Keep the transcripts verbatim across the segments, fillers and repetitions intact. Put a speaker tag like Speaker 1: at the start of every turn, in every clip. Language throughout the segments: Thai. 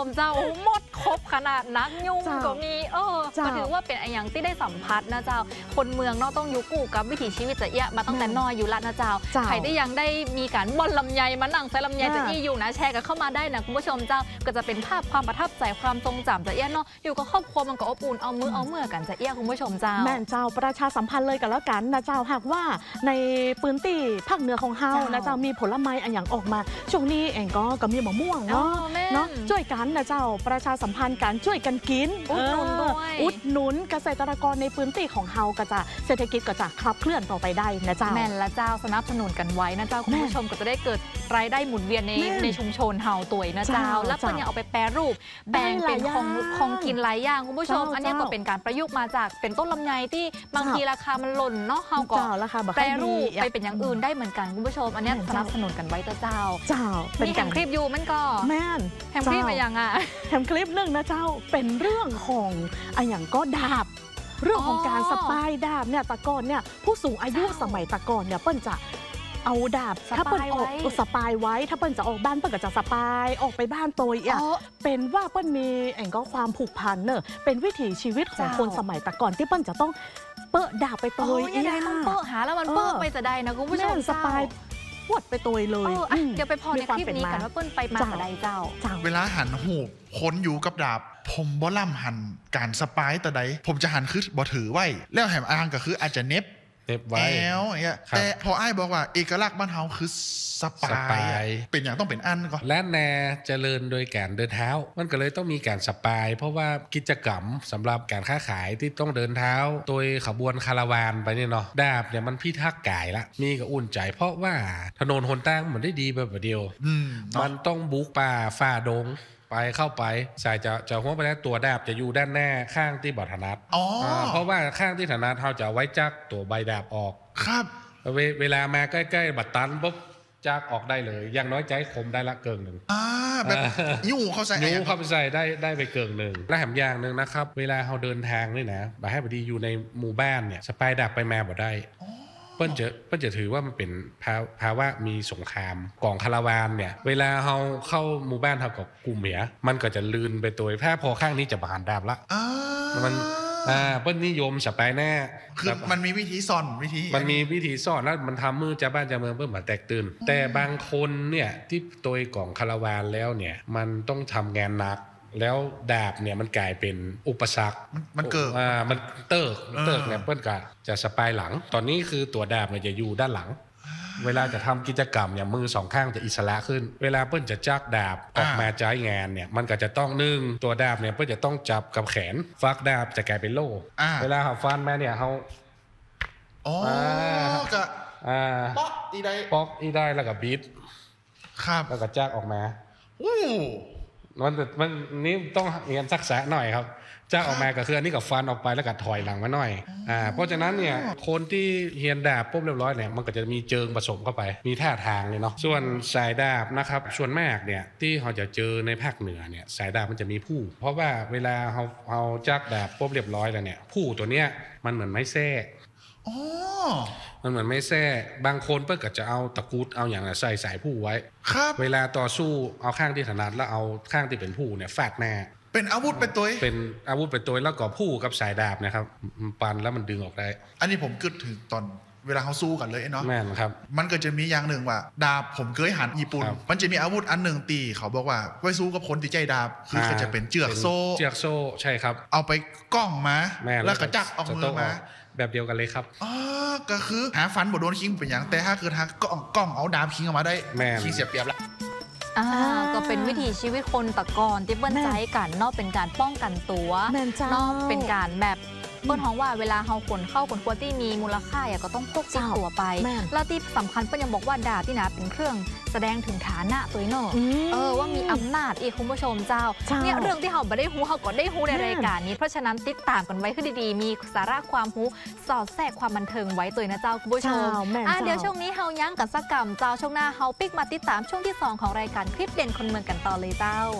Speaker 1: เจ้าหมดครบขนาดนักยุ่งก็มีเออก็ถือว่าเป็นไอ้อย่างที่ได้สัมผัสนะเจ้าคนเมืองเนาะต้องอยู่กู้กับวิถีชีวิตจะเอี้ยมาตั้งแต่น้อยอยู่ละนะเจ้าใครได้ยังได้มีการบ่อนลำไยมานั่งใส่ลำไยจะอี้อยู่นะแชร์กันเข้ามาได้นะคุณผู้ชมเจ้าก็จะเป็นภาพความประทับใจความทรงจำจะเอี้ยเนาะอยู่กับครอบครัวมันก็อบอุ่นเอามือเอาเมื่อกันจะเอี้ยคุณผู้ชมเจ้า
Speaker 2: แม่นเจ้าประชาสัมพันธ์เลยกันแล้วกันนะเจ้าหากว่าในพื้นที่ภาคเหนือของเฮานะเจ้ามีผลไม้อันอย่างออกมาช่วงนี้เองก็ก็มีมะม่วงเนาะเนาะช่วยกันนะเจ้าประชาสัมพันธ์กันช่วยกันกิน
Speaker 1: อุดหนุนด้วย
Speaker 2: อุดหนุนเกษตรกรในพื้นที่ของเฮาก็จะเศรษฐกิจก็จะขับเคลื่อนต่อไปได้นะเจ้า
Speaker 1: แม่นละเจ้าสนับสนุนกันไว้นะเจ้าคุณผู้ชมก็จะได้เกิดรายได้หมุนเวียนในในชุมชนเฮาตัวนะเจ้าแล้วก็ยังเอาไปแปรรูปแบ่งเป็นของของกินหลายอย่างคุณผู้ชมอันนี้ก็เป็นการประยุกต์มาจากเป็นต้นลำไยที่บางทีราคามันหล่นเนาะเฮาก็แปรรูปไปเป็นอย่างอื่นได้เหมือนกันคุณผู้ชมอันนี้สนับสนุนกันไว้เจ้า
Speaker 2: เจ้า
Speaker 1: มีแฮมคลิปอยู่มันก็
Speaker 2: แม่น
Speaker 1: แฮมคลิปเป็นยังอ่ะ
Speaker 2: แฮมคลิปนึงนะเจ้าเป็นเรื่องของอันอย่างก็ดาบเรื่องของการสปายดาบเนี่ยตะกอนเนี่ยผู้สูงอายุสมัยตะกอนเนี่ยเปิ้ลจะเอาดาบถ้าเปิ้ลออกสปายไว้ถ้าเปิ้ลจะออกบ้านเปิ้ลก็จะสปายออกไปบ้านตัวอ่ะเป็นว่าเปิ้ลมีแองก็ความผูกพันเนอะเป็นวิถีชีวิตของคนสมัยตะกอนที่เปิ้ลจะต้องเปิดดาบไปตัว
Speaker 1: อีกต้องเปิดหาแล้วมันเปิดไปจะได้นะคุณผู้ชม
Speaker 2: สปายปวดไปตัวเลย
Speaker 1: เดี๋ยวไปพอในคลิปนี้กันว่าเปิ้ลไปมาอะไรเจ้า
Speaker 3: เวลาหันหูค้นอยู่กับดาบผมบ่ล่ำหันการสปายแต่ใดผมจะหันคือบ่ถือไว้แล้วแหมอ้างก็คืออาจจะเน็บ
Speaker 4: เน็บไว้
Speaker 3: แล้วเนี่ยแต่พอไอ้บอกว่าเอกลักษณ์บ้านเฮาคือสปายเป็นอย่างต้องเป็นอันก็
Speaker 4: และแนเจริญโดยการเดินเท้ามันก็เลยต้องมีการสปายเพราะว่ากิจกรรมสำหรับการค้าขายที่ต้องเดินเท้าโดยขบวนคาราวานไปเนี่ยเนาะดาบเนี่ยมันพิทักษ์กายละมีก็อุ่นใจเพราะว่าถนนหนทางมันได้ดีแบบเดียวมันต้องบุกป่าฝ่าดงไปเข้าไปสายจะจะหัวไปแล้วตัวดาบจะอยู่ด้านหน้าข้างที่บอถนัดเพราะว่าข้างที่ถนัดเขาจะไว้จักตัวใบดาบออก
Speaker 3: ครับ
Speaker 4: เว, เวลามาใกล้ๆบัดตันปุ๊บจักออกได้เลยอย่างน้อยใจคมได้ละเกิงหนึ่ง
Speaker 3: อ่าแบบยู่เขาใส่
Speaker 4: ยู่เข้าไปใส่ได้ได้ไปเกิงหนึ่งและแถมอย่างหนึ่งนะครับเวลาเขาเดินทางนี่นะบาให้พอดีอยู่ในหมู่บ้านเนี่ยสปายดาบไปมาบ่ได้เปิ้ลจะเปิ้ลจะถือว่ามันเป็นภาวะมีสงครามกองคาราวานเนี่ยเวลาเขาเข้าหมู่บ้านเท่ากับกลุ่มเหียมันก็จะลืนไปตัวแพ้พอข้างนี้จะบานดาบละมันอ่าเปิ้ลนิยมสปายแน่
Speaker 3: คือมันมีวิธีซ่อนวิธี
Speaker 4: มันมีวิธีซ่อนแล้วมันทำมือจะบ้านจะเมืองเปิ้ลมาแตกตื่นแต่บางคนเนี่ยที่ตัวกองคาราวานแล้วเนี่ยมันต้องทำงานหนักแล้วดาบเนี่ยมันกลายเป็นอุปสรรค
Speaker 3: มันเกิด
Speaker 4: อ่ามันเติร์กเติร์กเนี่ยเปิ้ลก็จะสปายหลังตอนนี้คือตัวดาบเนี่ยจะอยู่ด้านหลังเวลาจะทำกิจกรรมอย่างมือสองข้างจะอิสระขึ้นเวลาเปิ้ลจะจักดาบออกมาใช้งานเนี่ยมันก็จะต้องนึ่งตัวดาบเนี่ยเปิ้ลจะต้องจับกับแขนฟักดาบจะกลายเป็นโล่เวลาเขาฟันมาเนี่ยเขา
Speaker 3: อ๋อก็
Speaker 4: อ่า
Speaker 3: ป๊อกอีได้
Speaker 4: ป๊อกอีได้แล้วก็บีท
Speaker 3: ครับ
Speaker 4: แล้วก็จักออกมา
Speaker 3: โอ้
Speaker 4: มันมันนี่ต้องเรียนทักษะหน่อยครับจ้าออกมาก็คืออันนี้กับฟันออกไปแล้วก็ถอยหลังมาหน่อยอ่าเพราะฉะนั้นเนี่ยคนที่เฮียนดาบปุ๊บเรียบร้อยเนี่ยมันก็จะมีเจิงผสมเข้าไปมีท่าทางเลยเนาะส่วนสายดาบนะครับส่วนมากเนี่ยที่เราจะเจอในภาคเหนือเนี่ยสายดาบมันจะมีผู้เพราะว่าเวลาเราเราจักดาบปุ๊บเรียบร้อยแล้วเนี่ยผู้ตัวเนี้ยมันเหมือนไม้แส้
Speaker 3: อ๋อ
Speaker 4: มันเหมือนไม่แส้บางคนเพื่อก็จะเอาตะกรุดเอาอย่างใส่สายผู้ไว้
Speaker 3: ครับ
Speaker 4: เวลาต่อสู้เอาข้างที่ถนัดแล้วเอาข้างที่เป็นผู้เนี่ยฟาดหน้า
Speaker 3: เป็นอาวุธเป็นตัว
Speaker 4: เป็นอาวุธเป็นตัวแล้วก็ผู้กับสายดาบนะครับปันแล้วมันดึงออกได้
Speaker 3: อันนี้ผมคิดถึงตอนเวลาเขาสู้กันเลยเนาะ
Speaker 4: แม่นครับ
Speaker 3: มันก็จะมีอย่างหนึ่งว่าดาบผมเคยหันญี่ปุ่นมันจะมีอาวุธอันหนึ่งตีเขาบอกว่าไว้สู้กับคนที่ใจดาบคือเขาจะเป็นเจือกโซ่
Speaker 4: เจือกโซ่ใช่ครับ
Speaker 3: เอาไปก้องมาแล้วก็จักออกมือมา
Speaker 4: แบบเดียวกันเลยครับ
Speaker 3: อ๋อก็คือหาฟันบดโดนคิงเป็นอย่างแต่ถ้าคือทางก้องก้องเอาดาบคิงออกมาได้คิงเสียเปรียบละ
Speaker 1: อ่าก็เป็นวิถีชีวิตคนตะกอนที่เปิ้ลใจกันเนาะเป็นการป้องกันตัวเนาะเป็นการแบบเปิ้ลท้องว่าเวลาเฮาขนเข้าขนควรที่มีมูลค่าอย่าก็ต้องพกติดตัวไปแล้วที่สำคัญเปิ้ลยังบอกว่าดาบที่นะเป็นเครื่องแสดงถึงฐานะตัวเนาะเออว่ามีอำนาจอีกคุณผู้ชมเจ้าเนี่ยเรื่องที่เฮาไม่ได้ฮู้เฮาก็ได้ฮู้ในรายการนี้เพราะฉะนั้นติดตามกันไว้ขึ้นดีๆมีสาระความฮู้สอดแทรกความบันเทิงไว้ตัวนะเจ้าคุณผู้ชมอ่ะเดี๋ยวช่วงนี้เฮายั้งกันสักกรรมเจ้าช่วงหน้าเฮาปิกมาติดตามช่วงที่สองของรายการคลิปเด่นคนเมืองกันต่อเลยเจ้า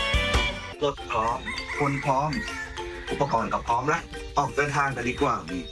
Speaker 5: รถพร้อมคนพร้อมอุปกรณ์ก็พร้อมแล้วออกเดินทางกันดีกว่า